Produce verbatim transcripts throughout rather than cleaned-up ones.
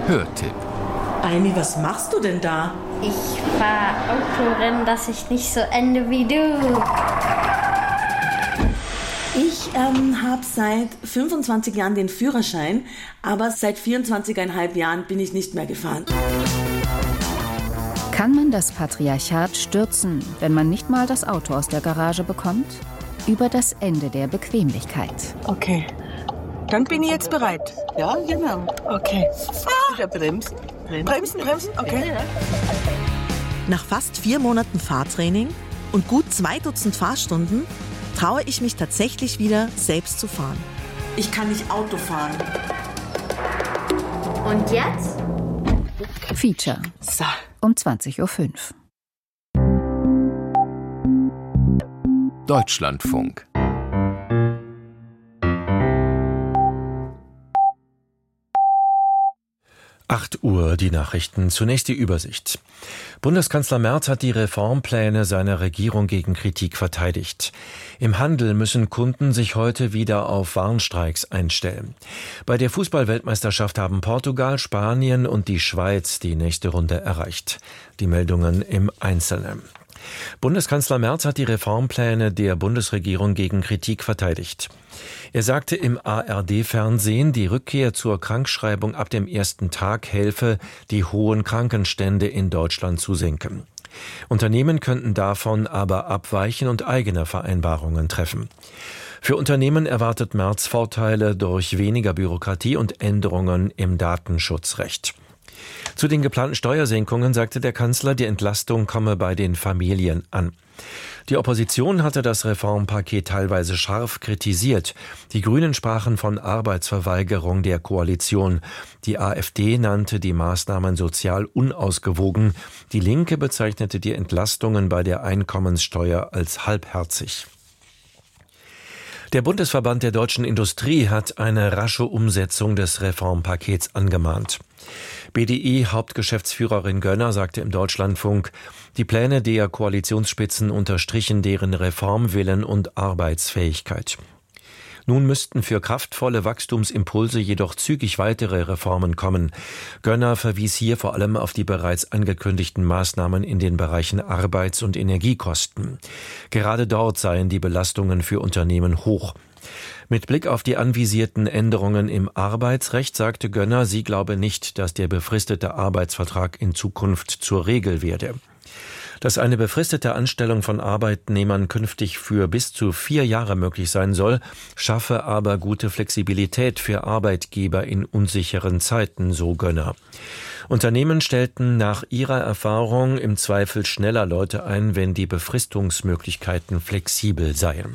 Hörtipp. Aimi, was machst du denn da? Ich fahr Autorennen, dass ich nicht so ende wie du. Ich ähm, habe seit fünfundzwanzig Jahren den Führerschein, aber seit vierundzwanzig Komma fünf Jahren bin ich nicht mehr gefahren. Kann man das Patriarchat stürzen, wenn man nicht mal das Auto aus der Garage bekommt? Über das Ende der Bequemlichkeit. Okay, dann bin ich jetzt bereit. Ja, genau. Okay. Ah. Wieder bremsen. Bremsen, bremsen, okay. Nach fast vier Monaten Fahrtraining und gut zwei Dutzend Fahrstunden traue ich mich tatsächlich wieder, selbst zu fahren. Ich kann nicht Auto fahren. Und jetzt? Feature. So. Um zwanzig Uhr fünf. Deutschlandfunk. acht Uhr, die Nachrichten. Zunächst die Übersicht. Bundeskanzler Merz hat die Reformpläne seiner Regierung gegen Kritik verteidigt. Im Handel müssen Kunden sich heute wieder auf Warnstreiks einstellen. Bei der Fußball-Weltmeisterschaft haben Portugal, Spanien und die Schweiz die nächste Runde erreicht. Die Meldungen im Einzelnen. Bundeskanzler Merz hat die Reformpläne der Bundesregierung gegen Kritik verteidigt. Er sagte im A R D-Fernsehen, die Rückkehr zur Krankschreibung ab dem ersten Tag helfe, die hohen Krankenstände in Deutschland zu senken. Unternehmen könnten davon aber abweichen und eigene Vereinbarungen treffen. Für Unternehmen erwartet Merz Vorteile durch weniger Bürokratie und Änderungen im Datenschutzrecht. Zu den geplanten Steuersenkungen sagte der Kanzler, die Entlastung komme bei den Familien an. Die Opposition hatte das Reformpaket teilweise scharf kritisiert. Die Grünen sprachen von Arbeitsverweigerung der Koalition. Die AfD nannte die Maßnahmen sozial unausgewogen. Die Linke bezeichnete die Entlastungen bei der Einkommenssteuer als halbherzig. Der Bundesverband der deutschen Industrie hat eine rasche Umsetzung des Reformpakets angemahnt. B D I-Hauptgeschäftsführerin Gönner sagte im Deutschlandfunk, die Pläne der Koalitionsspitzen unterstrichen deren Reformwillen und Arbeitsfähigkeit. Nun müssten für kraftvolle Wachstumsimpulse jedoch zügig weitere Reformen kommen. Gönner verwies hier vor allem auf die bereits angekündigten Maßnahmen in den Bereichen Arbeits- und Energiekosten. Gerade dort seien die Belastungen für Unternehmen hoch. Mit Blick auf die anvisierten Änderungen im Arbeitsrecht sagte Gönner, sie glaube nicht, dass der befristete Arbeitsvertrag in Zukunft zur Regel werde. Dass eine befristete Anstellung von Arbeitnehmern künftig für bis zu vier Jahre möglich sein soll, schaffe aber gute Flexibilität für Arbeitgeber in unsicheren Zeiten, so Gönner. Unternehmen stellten nach ihrer Erfahrung im Zweifel schneller Leute ein, wenn die Befristungsmöglichkeiten flexibel seien.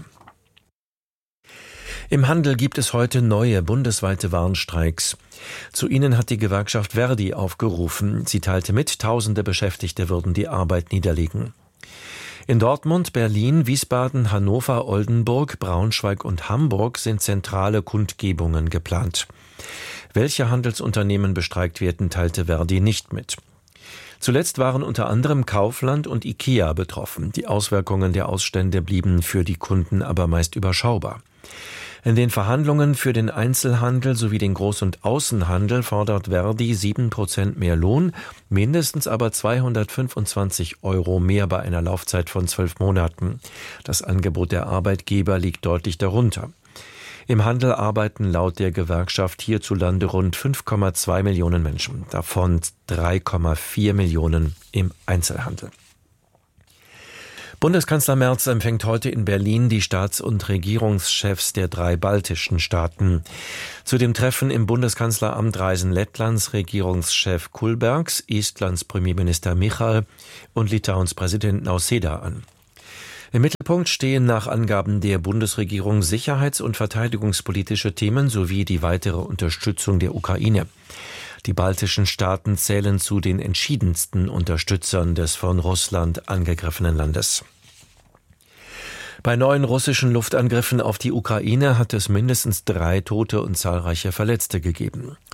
Im Handel gibt es heute neue bundesweite Warnstreiks. Zu ihnen hat die Gewerkschaft Verdi aufgerufen. Sie teilte mit, tausende Beschäftigte würden die Arbeit niederlegen. In Dortmund, Berlin, Wiesbaden, Hannover, Oldenburg, Braunschweig und Hamburg sind zentrale Kundgebungen geplant. Welche Handelsunternehmen bestreikt werden, teilte Verdi nicht mit. Zuletzt waren unter anderem Kaufland und IKEA betroffen. Die Auswirkungen der Ausstände blieben für die Kunden aber meist überschaubar. In den Verhandlungen für den Einzelhandel sowie den Groß- und Außenhandel fordert Verdi sieben Prozent mehr Lohn, mindestens aber zweihundertfünfundzwanzig Euro mehr bei einer Laufzeit von zwölf Monaten. Das Angebot der Arbeitgeber liegt deutlich darunter. Im Handel arbeiten laut der Gewerkschaft hierzulande rund fünf Komma zwei Millionen Menschen, davon drei Komma vier Millionen im Einzelhandel. Bundeskanzler Merz empfängt heute in Berlin die Staats- und Regierungschefs der drei baltischen Staaten. Zu dem Treffen im Bundeskanzleramt reisen Lettlands Regierungschef Kulbergs, Estlands Premierminister Michal und Litauens Präsident Nausėda an. Im Mittelpunkt stehen nach Angaben der Bundesregierung sicherheits- und verteidigungspolitische Themen sowie die weitere Unterstützung der Ukraine. Die baltischen Staaten zählen zu den entschiedensten Unterstützern des von Russland angegriffenen Landes. Bei neuen russischen Luftangriffen auf die Ukraine hat es mindestens drei Tote und zahlreiche Verletzte gegeben.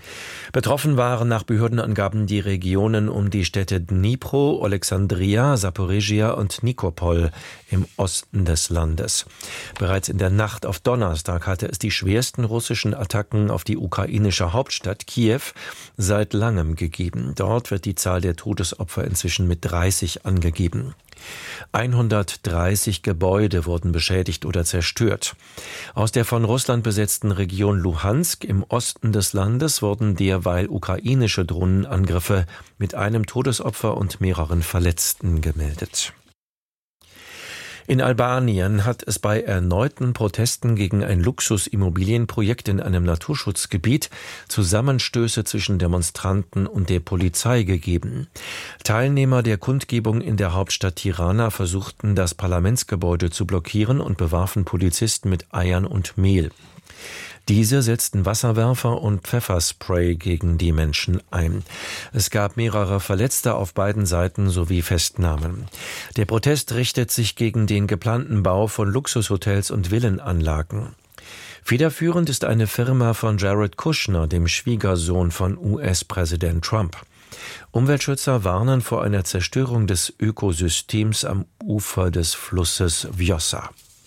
Betroffen waren nach Behördenangaben die Regionen um die Städte Dnipro, Alexandria, Saporizhia und Nikopol im Osten des Landes. Bereits in der Nacht auf Donnerstag hatte es die schwersten russischen Attacken auf die ukrainische Hauptstadt Kiew seit langem gegeben. Dort wird die Zahl der Todesopfer inzwischen mit dreißig angegeben. hundertdreißig Gebäude wurden beschädigt oder zerstört. Aus der von Russland besetzten Region Luhansk im Osten des Landes wurden derweil ukrainische Drohnenangriffe mit einem Todesopfer und mehreren Verletzten gemeldet. In Albanien hat es bei erneuten Protesten gegen ein Luxusimmobilienprojekt in einem Naturschutzgebiet Zusammenstöße zwischen Demonstranten und der Polizei gegeben. Teilnehmer der Kundgebung in der Hauptstadt Tirana versuchten, das Parlamentsgebäude zu blockieren und bewarfen Polizisten mit Eiern und Mehl. Diese setzten Wasserwerfer und Pfefferspray gegen die Menschen ein. Es gab mehrere Verletzte auf beiden Seiten sowie Festnahmen. Der Protest richtet sich gegen den geplanten Bau von Luxushotels und Villenanlagen. Federführend ist eine Firma von Jared Kushner, dem Schwiegersohn von U S-Präsident Trump. Umweltschützer warnen vor einer Zerstörung des Ökosystems am Ufer des Flusses Vjosa.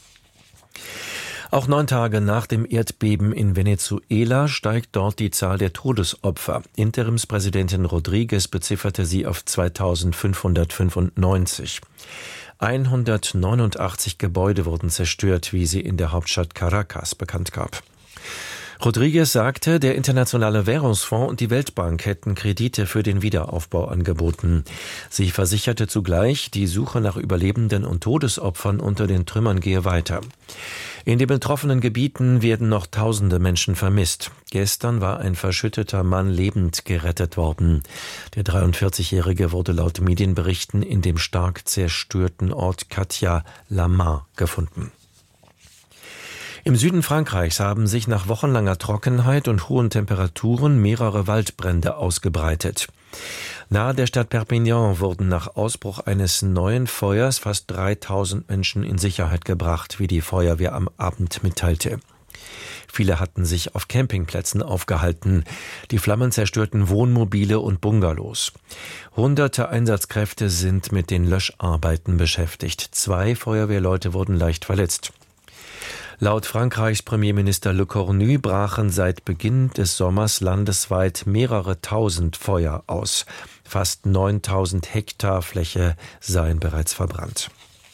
Auch neun Tage nach dem Erdbeben in Venezuela steigt dort die Zahl der Todesopfer. Interimspräsidentin Rodriguez bezifferte sie auf zweitausendfünfhundertfünfundneunzig. hundertneunundachtzig Gebäude wurden zerstört, wie sie in der Hauptstadt Caracas bekannt gab. Rodriguez sagte, der Internationale Währungsfonds und die Weltbank hätten Kredite für den Wiederaufbau angeboten. Sie versicherte zugleich, die Suche nach Überlebenden und Todesopfern unter den Trümmern gehe weiter. In den betroffenen Gebieten werden noch tausende Menschen vermisst. Gestern war ein verschütteter Mann lebend gerettet worden. Der dreiundvierzigjährige wurde laut Medienberichten in dem stark zerstörten Ort Catia-la-Mar gefunden. Im Süden Frankreichs haben sich nach wochenlanger Trockenheit und hohen Temperaturen mehrere Waldbrände ausgebreitet. Nahe der Stadt Perpignan wurden nach Ausbruch eines neuen Feuers fast dreitausend Menschen in Sicherheit gebracht, wie die Feuerwehr am Abend mitteilte. Viele hatten sich auf Campingplätzen aufgehalten. Die Flammen zerstörten Wohnmobile und Bungalows. Hunderte Einsatzkräfte sind mit den Löscharbeiten beschäftigt. Zwei Feuerwehrleute wurden leicht verletzt. Laut Frankreichs Premierminister Le Cornu brachen seit Beginn des Sommers landesweit mehrere tausend Feuer aus. Fast neuntausend Hektar Fläche seien bereits verbrannt.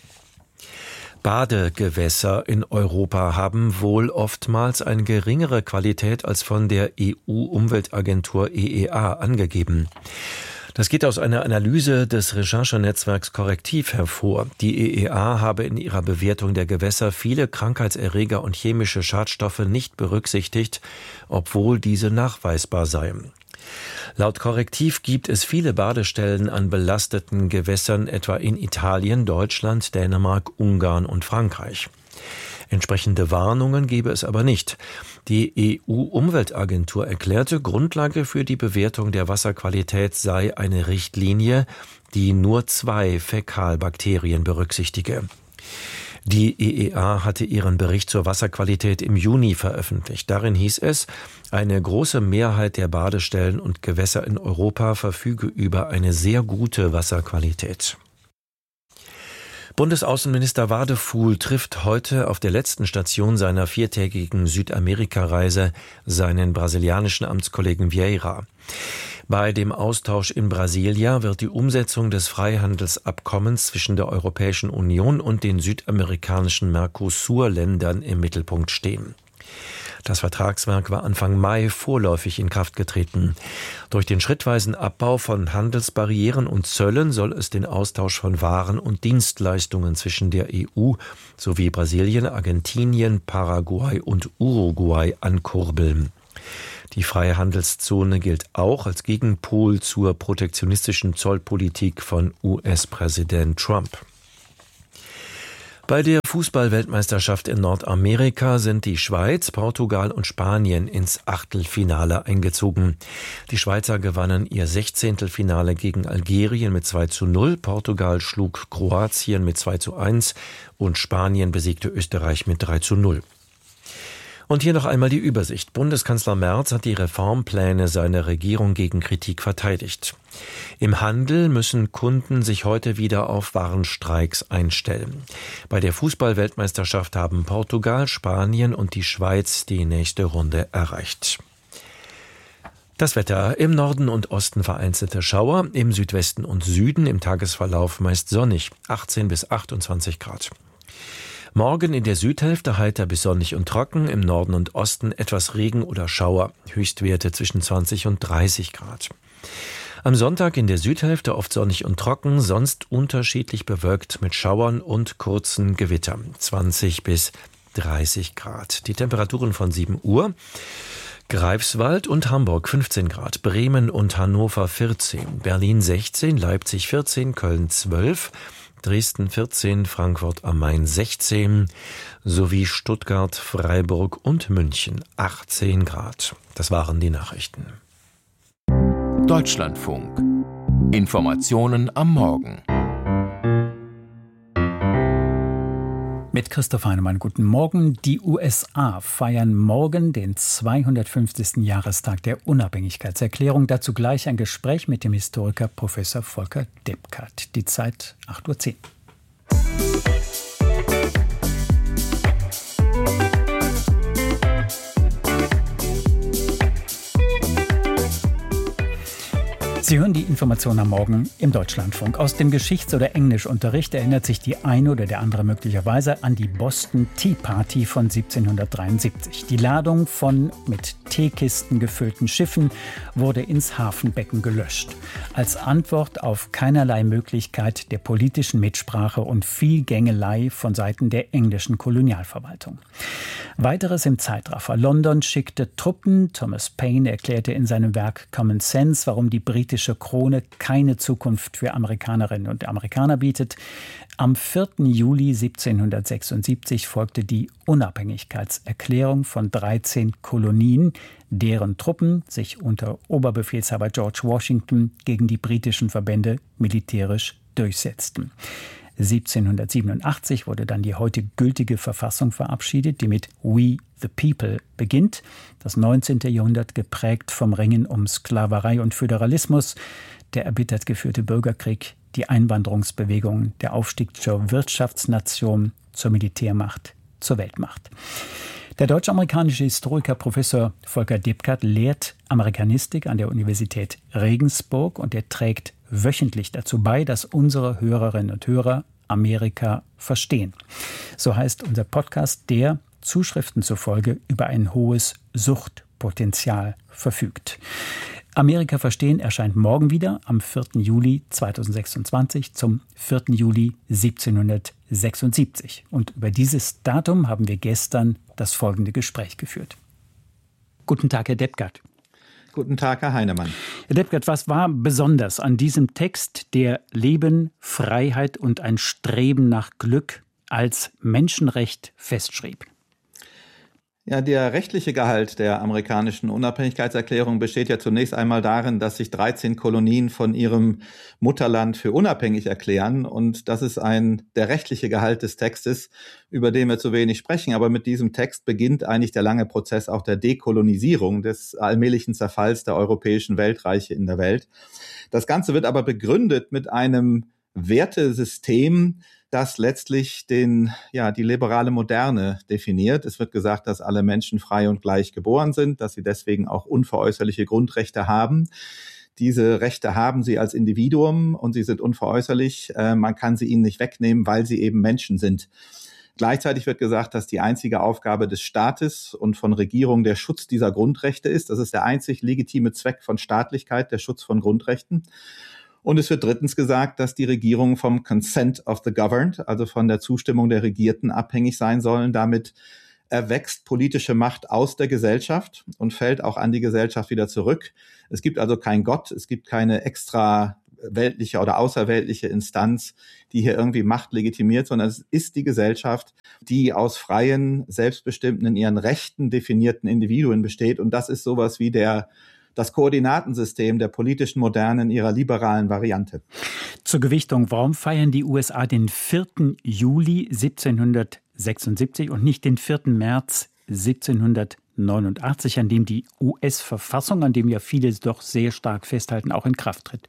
Badegewässer in Europa haben wohl oftmals eine geringere Qualität als von der E U-Umweltagentur E E A angegeben. Das geht aus einer Analyse des Recherchenetzwerks Korrektiv hervor. Die E E A habe in ihrer Bewertung der Gewässer viele Krankheitserreger und chemische Schadstoffe nicht berücksichtigt, obwohl diese nachweisbar seien. Laut Korrektiv gibt es viele Badestellen an belasteten Gewässern, etwa in Italien, Deutschland, Dänemark, Ungarn und Frankreich. Entsprechende Warnungen gebe es aber nicht. Die E U-Umweltagentur erklärte, Grundlage für die Bewertung der Wasserqualität sei eine Richtlinie, die nur zwei Fäkalbakterien berücksichtige. Die E E A hatte ihren Bericht zur Wasserqualität im Juni veröffentlicht. Darin hieß es, eine große Mehrheit der Badestellen und Gewässer in Europa verfüge über eine sehr gute Wasserqualität. Bundesaußenminister Wadefuhl trifft heute auf der letzten Station seiner viertägigen Südamerika-Reise seinen brasilianischen Amtskollegen Vieira. Bei dem Austausch in Brasilia wird die Umsetzung des Freihandelsabkommens zwischen der Europäischen Union und den südamerikanischen Mercosur-Ländern im Mittelpunkt stehen. Das Vertragswerk war Anfang Mai vorläufig in Kraft getreten. Durch den schrittweisen Abbau von Handelsbarrieren und Zöllen soll es den Austausch von Waren und Dienstleistungen zwischen der E U sowie Brasilien, Argentinien, Paraguay und Uruguay ankurbeln. Die freie Handelszone gilt auch als Gegenpol zur protektionistischen Zollpolitik von U S-Präsident Trump. Bei der Fußball-Weltmeisterschaft in Nordamerika sind die Schweiz, Portugal und Spanien ins Achtelfinale eingezogen. Die Schweizer gewannen ihr Sechzehntelfinale gegen Algerien mit zwei zu null, Portugal schlug Kroatien mit zwei zu eins und Spanien besiegte Österreich mit drei zu null. Und hier noch einmal die Übersicht. Bundeskanzler Merz hat die Reformpläne seiner Regierung gegen Kritik verteidigt. Im Handel müssen Kunden sich heute wieder auf Warnstreiks einstellen. Bei der Fußball-Weltmeisterschaft haben Portugal, Spanien und die Schweiz die nächste Runde erreicht. Das Wetter: im Norden und Osten vereinzelte Schauer, im Südwesten und Süden im Tagesverlauf meist sonnig, achtzehn bis achtundzwanzig Grad. Morgen in der Südhälfte heiter bis sonnig und trocken, im Norden und Osten etwas Regen oder Schauer, Höchstwerte zwischen zwanzig und dreißig Grad. Am Sonntag in der Südhälfte oft sonnig und trocken, sonst unterschiedlich bewölkt mit Schauern und kurzen Gewittern, zwanzig bis dreißig Grad. Die Temperaturen von sieben Uhr: Greifswald und Hamburg fünfzehn Grad, Bremen und Hannover vierzehn, Berlin sechzehn, Leipzig vierzehn, Köln zwölf, Dresden vierzehn, Frankfurt am Main sechzehn sowie Stuttgart, Freiburg und München achtzehn Grad. Das waren die Nachrichten. Deutschlandfunk. Informationen am Morgen. Mit Christoph Heinemann, guten Morgen. Die U S A feiern morgen den zweihundertfünfzigsten Jahrestag der Unabhängigkeitserklärung. Dazu gleich ein Gespräch mit dem Historiker Professor Volker Debkat. Die Zeit acht Uhr zehn. Sie hören die Informationen am Morgen im Deutschlandfunk. Aus dem Geschichts- oder Englischunterricht erinnert sich die eine oder der andere möglicherweise an die Boston Tea Party von siebzehnhundertdreiundsiebzig. Die Ladung von mit Teekisten gefüllten Schiffen wurde ins Hafenbecken gelöscht. Als Antwort auf keinerlei Möglichkeit der politischen Mitsprache und viel Gängelei von Seiten der englischen Kolonialverwaltung. Weiteres im Zeitraffer: London schickte Truppen. Thomas Paine erklärte in seinem Werk Common Sense, warum die britische Krone keine Zukunft für Amerikanerinnen und Amerikaner bietet. Am vierten Juli siebzehnhundertsechsundsiebzig folgte die Unabhängigkeitserklärung von dreizehn Kolonien, deren Truppen sich unter Oberbefehlshaber George Washington gegen die britischen Verbände militärisch durchsetzten. siebzehnhundertsiebenundachtzig wurde dann die heute gültige Verfassung verabschiedet, die mit We the People beginnt. Das neunzehnte Jahrhundert geprägt vom Ringen um Sklaverei und Föderalismus, der erbittert geführte Bürgerkrieg, die Einwanderungsbewegungen, der Aufstieg zur Wirtschaftsnation, zur Militärmacht, zur Weltmacht. Der deutsch-amerikanische Historiker Professor Volker Debkat lehrt Amerikanistik an der Universität Regensburg und er trägt wöchentlich dazu bei, dass unsere Hörerinnen und Hörer Amerika verstehen. So heißt unser Podcast, der Zuschriften zufolge über ein hohes Suchtpotenzial verfügt. Amerika verstehen erscheint morgen wieder am vierten Juli zweitausendsechsundzwanzig zum vierten Juli siebzehnhundertsechsundsiebzig. Und über dieses Datum haben wir gestern das folgende Gespräch geführt. Guten Tag, Herr Debkat. Guten Tag, Herr Heinemann. Herr Debkat, was war besonders an diesem Text, der Leben, Freiheit und ein Streben nach Glück als Menschenrecht festschrieb? Ja, der rechtliche Gehalt der amerikanischen Unabhängigkeitserklärung besteht ja zunächst einmal darin, dass sich dreizehn Kolonien von ihrem Mutterland für unabhängig erklären. Und das ist ein der rechtliche Gehalt des Textes, über den wir zu wenig sprechen. Aber mit diesem Text beginnt eigentlich der lange Prozess auch der Dekolonisierung, des allmählichen Zerfalls der europäischen Weltreiche in der Welt. Das Ganze wird aber begründet mit einem Wertesystem, das letztlich den, ja, die liberale Moderne definiert. Es wird gesagt, dass alle Menschen frei und gleich geboren sind, dass sie deswegen auch unveräußerliche Grundrechte haben. Diese Rechte haben sie als Individuum und sie sind unveräußerlich. Äh, man kann sie ihnen nicht wegnehmen, weil sie eben Menschen sind. Gleichzeitig wird gesagt, dass die einzige Aufgabe des Staates und von Regierungen der Schutz dieser Grundrechte ist. Das ist der einzig legitime Zweck von Staatlichkeit, der Schutz von Grundrechten. Und es wird drittens gesagt, dass die Regierungen vom Consent of the Governed, also von der Zustimmung der Regierten, abhängig sein sollen. Damit erwächst politische Macht aus der Gesellschaft und fällt auch an die Gesellschaft wieder zurück. Es gibt also keinen Gott, es gibt keine extra weltliche oder außerweltliche Instanz, die hier irgendwie Macht legitimiert, sondern es ist die Gesellschaft, die aus freien, selbstbestimmten, in ihren Rechten definierten Individuen besteht. Und das ist sowas wie der das Koordinatensystem der politischen Moderne in ihrer liberalen Variante. Zur Gewichtung, warum feiern die U S A den vierten Juli siebzehnhundertsechsundsiebzig und nicht den vierten März siebzehnhundertneunundachtzig, an dem die U S-Verfassung, an dem ja viele doch sehr stark festhalten, auch in Kraft tritt?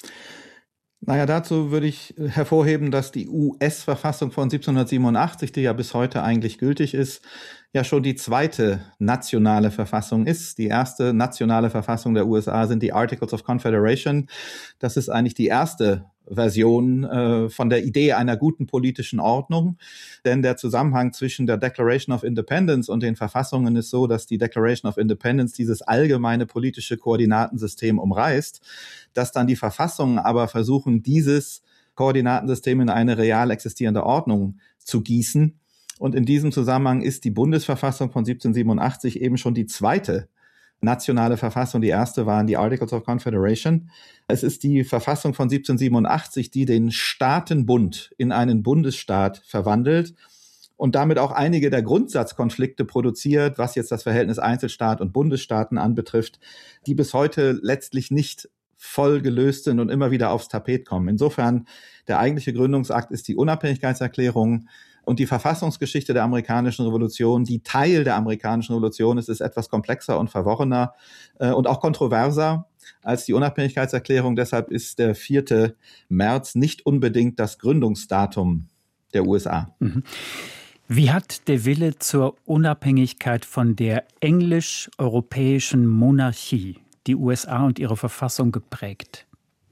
Naja, dazu würde ich hervorheben, dass die U S-Verfassung von siebzehnhundertsiebenundachtzig, die ja bis heute eigentlich gültig ist, ja schon die zweite nationale Verfassung ist. Die erste nationale Verfassung der U S A sind die Articles of Confederation. Das ist eigentlich die erste Version äh, von der Idee einer guten politischen Ordnung. Denn der Zusammenhang zwischen der Declaration of Independence und den Verfassungen ist so, dass die Declaration of Independence dieses allgemeine politische Koordinatensystem umreißt, dass dann die Verfassungen aber versuchen, dieses Koordinatensystem in eine real existierende Ordnung zu gießen. Und in diesem Zusammenhang ist die Bundesverfassung von siebzehnhundertsiebenundachtzig eben schon die zweite nationale Verfassung. Die erste waren die Articles of Confederation. Es ist die Verfassung von siebzehnhundertsiebenundachtzig, die den Staatenbund in einen Bundesstaat verwandelt und damit auch einige der Grundsatzkonflikte produziert, was jetzt das Verhältnis Einzelstaat und Bundesstaaten anbetrifft, die bis heute letztlich nicht voll gelöst sind und immer wieder aufs Tapet kommen. Insofern, der eigentliche Gründungsakt ist die Unabhängigkeitserklärung. Und die Verfassungsgeschichte der amerikanischen Revolution, die Teil der amerikanischen Revolution ist, ist etwas komplexer und verworrener äh, und auch kontroverser als die Unabhängigkeitserklärung. Deshalb ist der vierte März nicht unbedingt das Gründungsdatum der U S A. Mhm. Wie hat der Wille zur Unabhängigkeit von der englisch-europäischen Monarchie die U S A und ihre Verfassung geprägt?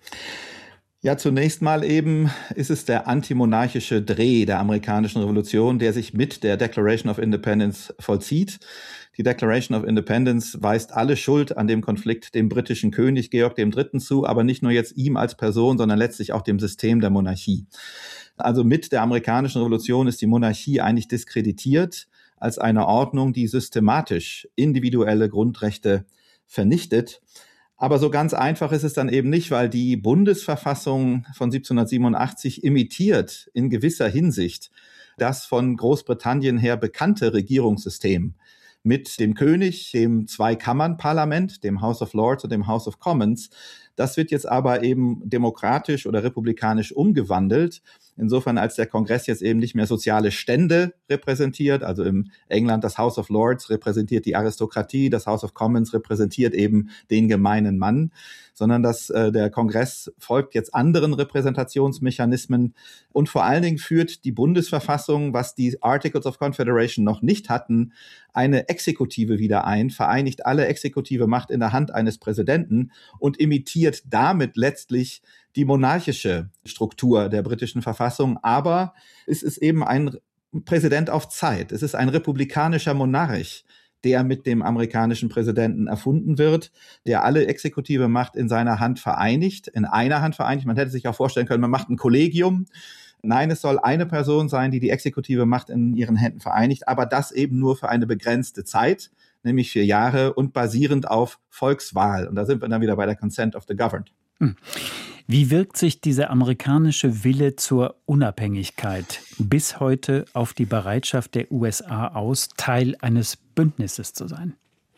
Ja, zunächst mal eben ist es der antimonarchische Dreh der amerikanischen Revolution, der sich mit der Declaration of Independence vollzieht. Die Declaration of Independence weist alle Schuld an dem Konflikt dem britischen König Georg der Dritte zu, aber nicht nur jetzt ihm als Person, sondern letztlich auch dem System der Monarchie. Also mit der amerikanischen Revolution ist die Monarchie eigentlich diskreditiert als eine Ordnung, die systematisch individuelle Grundrechte vernichtet. Aber so ganz einfach ist es dann eben nicht, weil die Bundesverfassung von siebzehnhundertsiebenundachtzig imitiert in gewisser Hinsicht das von Großbritannien her bekannte Regierungssystem mit dem König, dem Zweikammernparlament, dem House of Lords und dem House of Commons. Das wird jetzt aber eben demokratisch oder republikanisch umgewandelt. Insofern, als der Kongress jetzt eben nicht mehr soziale Stände repräsentiert, also im England das House of Lords repräsentiert die Aristokratie, das House of Commons repräsentiert eben den gemeinen Mann, sondern dass äh, der Kongress folgt jetzt anderen Repräsentationsmechanismen und vor allen Dingen führt die Bundesverfassung, was die Articles of Confederation noch nicht hatten, eine Exekutive wieder ein, vereinigt alle exekutive Macht in der Hand eines Präsidenten und imitiert damit letztlich die monarchische Struktur der britischen Verfassung. Aber es ist eben ein Präsident auf Zeit. Es ist ein republikanischer Monarch, der mit dem amerikanischen Präsidenten erfunden wird, der alle exekutive Macht in seiner Hand vereinigt, in einer Hand vereinigt. Man hätte sich auch vorstellen können, man macht ein Kollegium. Nein, es soll eine Person sein, die die exekutive Macht in ihren Händen vereinigt, aber das eben nur für eine begrenzte Zeit, nämlich vier Jahre und basierend auf Volkswahl. Und da sind wir dann wieder bei der Consent of the Governed. Hm. Wie wirkt sich dieser amerikanische Wille zur Unabhängigkeit bis heute auf die Bereitschaft der U S A aus, Teil eines Bündnisses zu sein?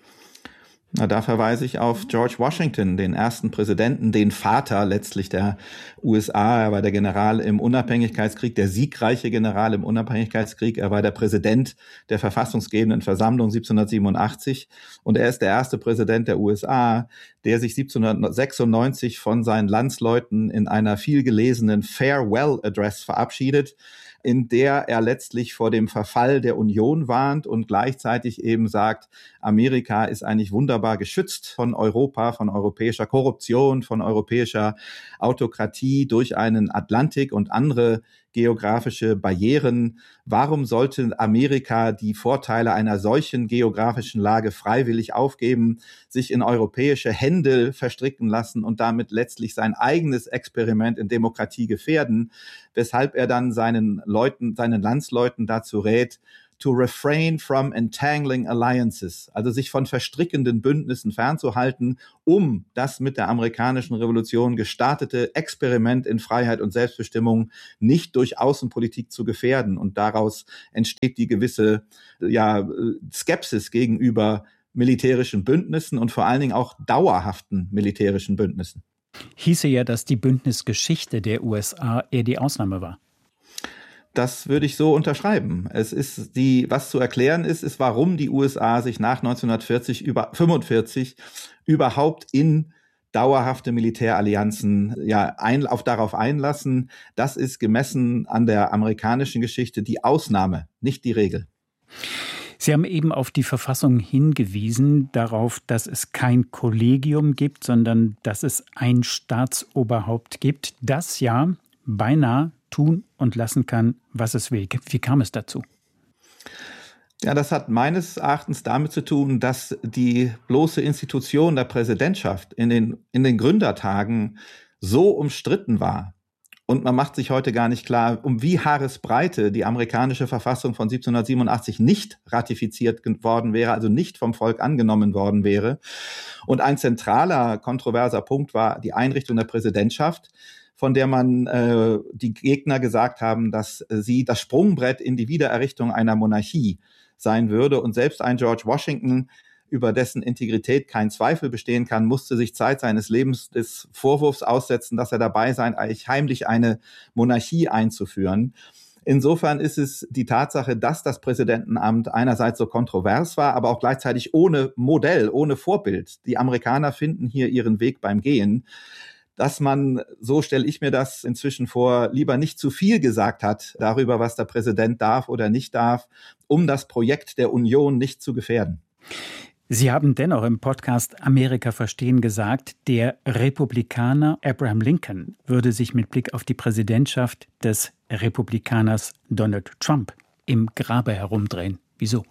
Na, da verweise ich auf George Washington, den ersten Präsidenten, den Vater letztlich der U S A. Er war der General im Unabhängigkeitskrieg, der siegreiche General im Unabhängigkeitskrieg. Er war der Präsident der verfassungsgebenden Versammlung siebzehnhundertsiebenundachtzig. Und er ist der erste Präsident der U S A, der sich siebzehnhundertsechsundneunzig von seinen Landsleuten in einer vielgelesenen Farewell Address verabschiedet, in der er letztlich vor dem Verfall der Union warnt und gleichzeitig eben sagt, Amerika ist eigentlich wunderbar geschützt von Europa, von europäischer Korruption, von europäischer Autokratie durch einen Atlantik und andere geografische Barrieren. Warum sollte Amerika die Vorteile einer solchen geografischen Lage freiwillig aufgeben, sich in europäische Hände verstricken lassen und damit letztlich sein eigenes Experiment in Demokratie gefährden, weshalb er dann seinen Leuten, seinen Landsleuten dazu rät, to refrain from entangling alliances, also sich von verstrickenden Bündnissen fernzuhalten, um das mit der amerikanischen Revolution gestartete Experiment in Freiheit und Selbstbestimmung nicht durch Außenpolitik zu gefährden. Und daraus entsteht die gewisse ja, Skepsis gegenüber militärischen Bündnissen und vor allen Dingen auch dauerhaften militärischen Bündnissen. Hieße ja, dass die Bündnisgeschichte der U S A eher die Ausnahme war. Das würde ich so unterschreiben. Es ist die, was zu erklären ist, ist, warum die U S A sich nach neunzehnhundertvierzig über, fünfundvierzig überhaupt in dauerhafte Militärallianzen ja ein, auf darauf einlassen. Das ist gemessen an der amerikanischen Geschichte die Ausnahme, nicht die Regel. Sie haben eben auf die Verfassung hingewiesen, darauf, dass es kein Kollegium gibt, sondern dass es ein Staatsoberhaupt gibt, das ja beinahe tun und lassen kann, was es will. Wie kam es dazu? Ja, das hat meines Erachtens damit zu tun, dass die bloße Institution der Präsidentschaft in den, in den Gründertagen so umstritten war. Und man macht sich heute gar nicht klar, um wie Haaresbreite die amerikanische Verfassung von siebzehnhundertsiebenundachtzig nicht ratifiziert worden wäre, also nicht vom Volk angenommen worden wäre. Und ein zentraler, kontroverser Punkt war die Einrichtung der Präsidentschaft, von der man äh, die Gegner gesagt haben, dass äh, sie das Sprungbrett in die Wiedererrichtung einer Monarchie sein würde. Und selbst ein George Washington, über dessen Integrität kein Zweifel bestehen kann, musste sich Zeit seines Lebens des Vorwurfs aussetzen, dass er dabei sei, eigentlich heimlich eine Monarchie einzuführen. Insofern ist es die Tatsache, dass das Präsidentenamt einerseits so kontrovers war, aber auch gleichzeitig ohne Modell, ohne Vorbild. Die Amerikaner finden hier ihren Weg beim Gehen, dass man, so stelle ich mir das inzwischen vor, lieber nicht zu viel gesagt hat darüber, was der Präsident darf oder nicht darf, um das Projekt der Union nicht zu gefährden. Sie haben dennoch im Podcast Amerika verstehen gesagt, der Republikaner Abraham Lincoln würde sich mit Blick auf die Präsidentschaft des Republikaners Donald Trump im Grabe herumdrehen. Wieso?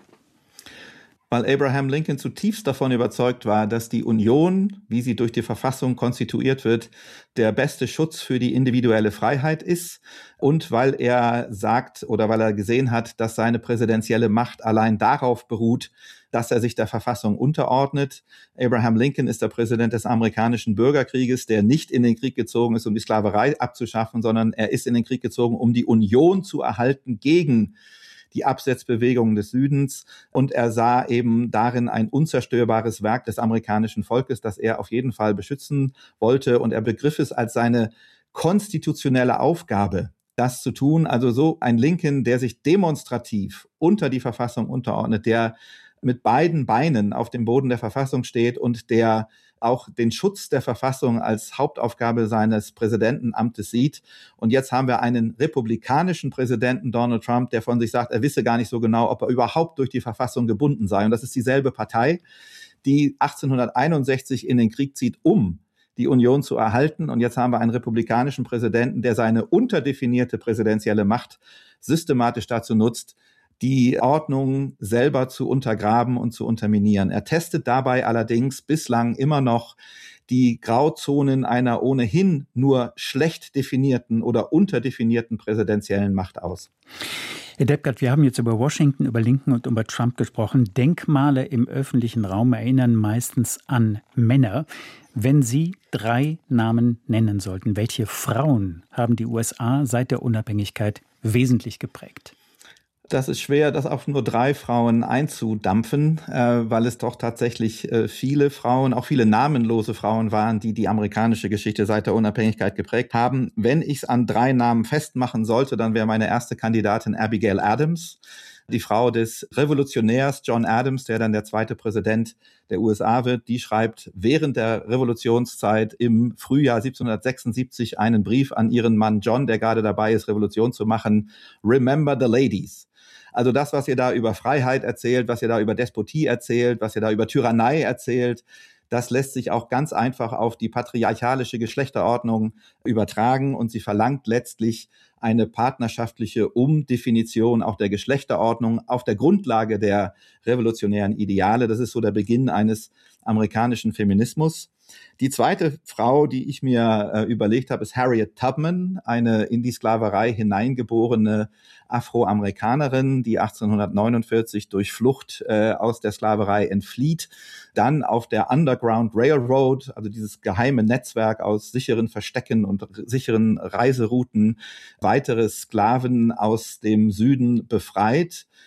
Weil Abraham Lincoln zutiefst davon überzeugt war, dass die Union, wie sie durch die Verfassung konstituiert wird, der beste Schutz für die individuelle Freiheit ist und weil er sagt oder weil er gesehen hat, dass seine präsidentielle Macht allein darauf beruht, dass er sich der Verfassung unterordnet. Abraham Lincoln ist der Präsident des amerikanischen Bürgerkrieges, der nicht in den Krieg gezogen ist, um die Sklaverei abzuschaffen, sondern er ist in den Krieg gezogen, um die Union zu erhalten gegen die Absetzbewegungen des Südens. Und er sah eben darin ein unzerstörbares Werk des amerikanischen Volkes, das er auf jeden Fall beschützen wollte. Und er begriff es als seine konstitutionelle Aufgabe, das zu tun. Also so ein Lincoln, der sich demonstrativ unter die Verfassung unterordnet, der mit beiden Beinen auf dem Boden der Verfassung steht und der auch den Schutz der Verfassung als Hauptaufgabe seines Präsidentenamtes sieht. Und jetzt haben wir einen republikanischen Präsidenten, Donald Trump, der von sich sagt, er wisse gar nicht so genau, ob er überhaupt durch die Verfassung gebunden sei. Und das ist dieselbe Partei, die achtzehnhunderteinundsechzig in den Krieg zieht, um die Union zu erhalten. Und jetzt haben wir einen republikanischen Präsidenten, der seine unterdefinierte präsidentielle Macht systematisch dazu nutzt, die Ordnung selber zu untergraben und zu unterminieren. Er testet dabei allerdings bislang immer noch die Grauzonen einer ohnehin nur schlecht definierten oder unterdefinierten präsidentiellen Macht aus. Herr Deppgart, wir haben jetzt über Washington, über Lincoln und über Trump gesprochen. Denkmale im öffentlichen Raum erinnern meistens an Männer. Wenn Sie drei Namen nennen sollten, welche Frauen haben die U S A seit der Unabhängigkeit wesentlich geprägt? Das ist schwer, das auf nur drei Frauen einzudampfen, äh, weil es doch tatsächlich äh, viele Frauen, auch viele namenlose Frauen waren, die die amerikanische Geschichte seit der Unabhängigkeit geprägt haben. Wenn ich es an drei Namen festmachen sollte, dann wäre meine erste Kandidatin Abigail Adams, die Frau des Revolutionärs John Adams, der dann der zweite Präsident der U S A wird. Die schreibt während der Revolutionszeit im Frühjahr siebzehnhundertsechsundsiebzig einen Brief an ihren Mann John, der gerade dabei ist, Revolution zu machen. Remember the ladies. Also das, was ihr da über Freiheit erzählt, was ihr da über Despotie erzählt, was ihr da über Tyrannei erzählt, das lässt sich auch ganz einfach auf die patriarchalische Geschlechterordnung übertragen und sie verlangt letztlich eine partnerschaftliche Umdefinition auch der Geschlechterordnung auf der Grundlage der revolutionären Ideale. Das ist so der Beginn eines amerikanischen Feminismus. Die zweite Frau, die ich mir äh, überlegt habe, ist Harriet Tubman, eine in die Sklaverei hineingeborene Afroamerikanerin, die achtzehnhundertneunundvierzig durch Flucht äh, aus der Sklaverei entflieht, dann auf der Underground Railroad, also dieses geheime Netzwerk aus sicheren Verstecken und sicheren Reiserouten, weitere Sklaven aus dem Süden befreit,